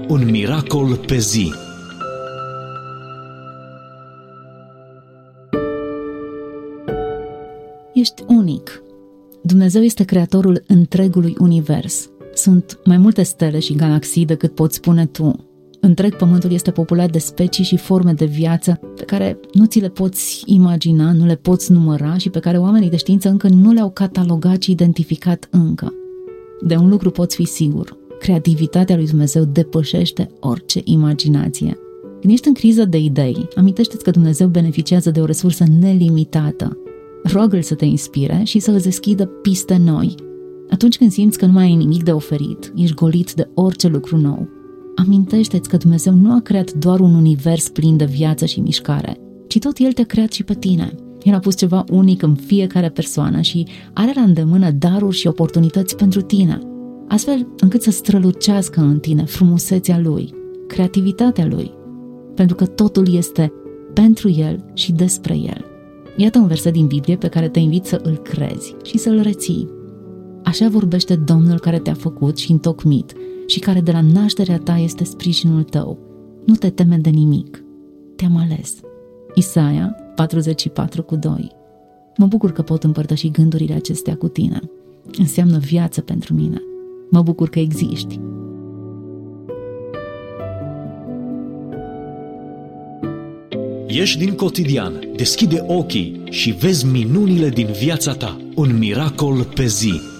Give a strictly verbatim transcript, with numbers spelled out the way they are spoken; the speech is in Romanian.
Un miracol pe zi. Ești unic. Dumnezeu este creatorul întregului univers. Sunt mai multe stele și galaxii decât poți spune tu. Întreg pământul este populat de specii și forme de viață pe care nu ți le poți imagina, nu le poți număra și pe care oamenii de știință încă nu le-au catalogat și identificat încă. De un lucru poți fi sigur: creativitatea lui Dumnezeu depășește orice imaginație. Când ești în criză de idei, amintește-ți că Dumnezeu beneficiază de o resursă nelimitată. Roagă-L să te inspire și să îți deschidă piste noi. Atunci când simți că nu mai ai nimic de oferit, ești golit de orice lucru nou, amintește-ți că Dumnezeu nu a creat doar un univers plin de viață și mișcare, ci tot El te-a creat și pe tine. El a pus ceva unic în fiecare persoană și are la îndemână daruri și oportunități pentru tine, astfel încât să strălucească în tine frumusețea Lui, creativitatea Lui, pentru că totul este pentru El și despre El. Iată un verset din Biblie pe care te invit să îl crezi și să îl reții. Așa vorbește Domnul care te-a făcut și întocmit și care de la nașterea ta este sprijinul tău. Nu te teme de nimic. Te-am ales. Isaia patruzeci și patru cu doi. Mă bucur că pot împărtăși gândurile acestea cu tine. Înseamnă viață pentru mine. Mă bucur că existi. Ieși din cotidian, deschide ochii și vezi minunile din viața ta. Un miracol pe zi.